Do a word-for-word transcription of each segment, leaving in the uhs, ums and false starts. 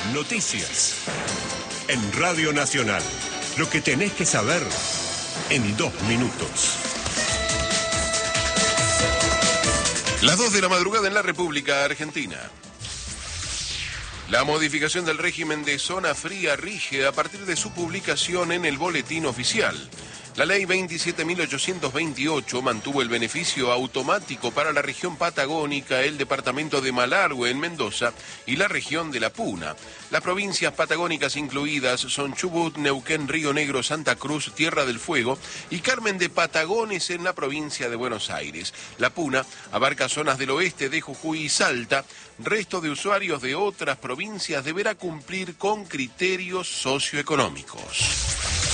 Noticias. En Radio Nacional. Lo que tenés que saber en dos minutos. Las dos de la madrugada en la República Argentina. La modificación del régimen de zona fría rige a partir de su publicación en el Boletín Oficial. La ley veintisiete mil ochocientos veintiocho mantuvo el beneficio automático para la región patagónica, el departamento de Malargüe en Mendoza y la región de La Puna. Las provincias patagónicas incluidas son Chubut, Neuquén, Río Negro, Santa Cruz, Tierra del Fuego y Carmen de Patagones en la provincia de Buenos Aires. La Puna abarca zonas del oeste de Jujuy y Salta. Resto de usuarios de otras provincias deberá cumplir con criterios socioeconómicos.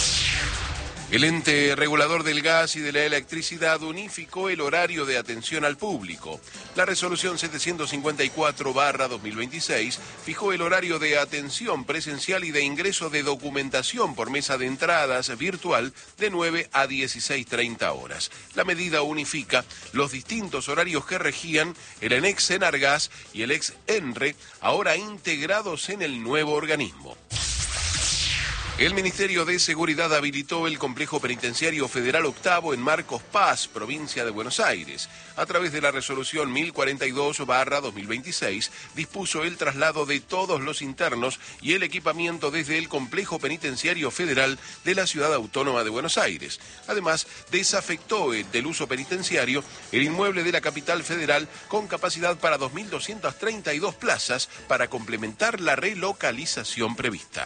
El ente regulador del gas y de la electricidad unificó el horario de atención al público. La resolución setecientos cincuenta y cuatro barra dos mil veintiséis fijó el horario de atención presencial y de ingreso de documentación por mesa de entradas virtual de nueve a dieciséis treinta horas. La medida unifica los distintos horarios que regían el ex Enargas y el ex ENRE, ahora integrados en el nuevo organismo. El Ministerio de Seguridad habilitó el Complejo Penitenciario Federal Octavo en Marcos Paz, provincia de Buenos Aires. A través de la resolución mil cuarenta y dos barra dos mil veintiséis, dispuso el traslado de todos los internos y el equipamiento desde el Complejo Penitenciario Federal de la Ciudad Autónoma de Buenos Aires. Además, desafectó del uso penitenciario el inmueble de la capital federal con capacidad para dos mil doscientas treinta y dos plazas para complementar la relocalización prevista.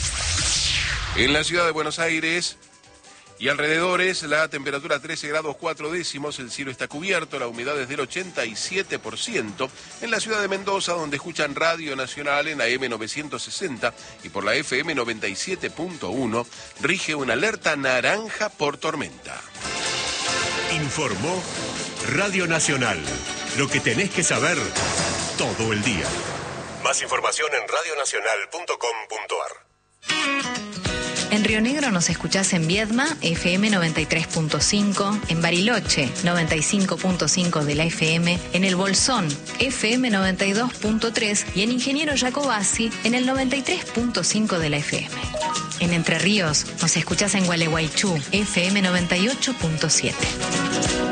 En la ciudad de Buenos Aires y alrededores, la temperatura trece grados cuatro décimos, el cielo está cubierto, la humedad es del ochenta y siete por ciento. En la ciudad de Mendoza, donde escuchan Radio Nacional en A M novecientos sesenta y por la F M noventa y siete punto uno, rige una alerta naranja por tormenta. Informó Radio Nacional. Lo que tenés que saber todo el día. Más información en radio nacional punto com punto a r. En Río Negro nos escuchás en Viedma, F M noventa y tres punto cinco, en Bariloche, noventa y cinco punto cinco de la F M, en El Bolsón, F M noventa y dos punto tres y en Ingeniero Jacobasi, en el noventa y tres punto cinco de la F M. En Entre Ríos nos escuchás en Gualeguaychú, F M noventa y ocho punto siete.